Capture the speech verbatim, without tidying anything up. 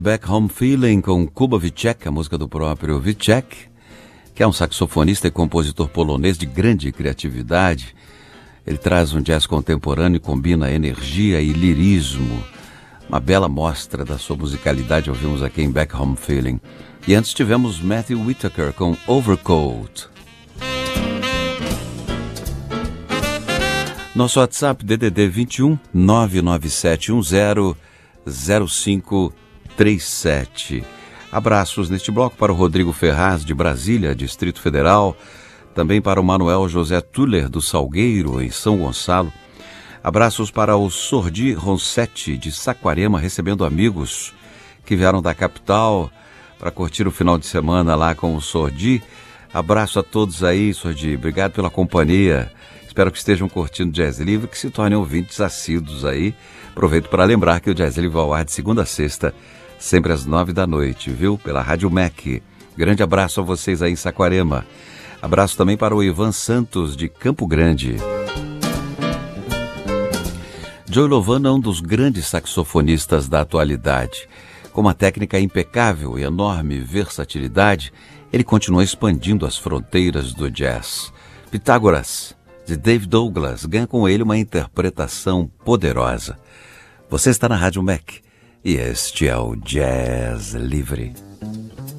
Back Home Feeling com Kuba Wiecek, a música do próprio Wiecek, que é um saxofonista e compositor polonês de grande criatividade. Ele traz um jazz contemporâneo e combina energia e lirismo. Uma bela mostra da sua musicalidade ouvimos aqui em Back Home Feeling. E antes tivemos Matthew Whitaker com Overcoat. Nosso WhatsApp D D D vinte e um, nove nove sete um zero, zero cinco três sete. Abraços neste bloco para o Rodrigo Ferraz, de Brasília, Distrito Federal. Também para o Manuel José Tuller, do Salgueiro, em São Gonçalo. Abraços para o Sordi Ronsetti, de Saquarema, recebendo amigos que vieram da capital para curtir o final de semana lá com o Sordi. Abraço a todos aí, Sordi. Obrigado pela companhia. Espero que estejam curtindo o Jazz Livre, que se tornem ouvintes assíduos aí. Aproveito para lembrar que o Jazz Livre vai ao ar de segunda a sexta, sempre às nove da noite, viu? Pela Rádio M E C. Grande abraço a vocês aí em Saquarema. Abraço também para o Ivan Santos, de Campo Grande. Joey Lovano é um dos grandes saxofonistas da atualidade. Com uma técnica impecável e enorme versatilidade, ele continua expandindo as fronteiras do jazz. Pitágoras, de Dave Douglas, ganha com ele uma interpretação poderosa. Você está na Rádio M E C e este é o Jazz Livre.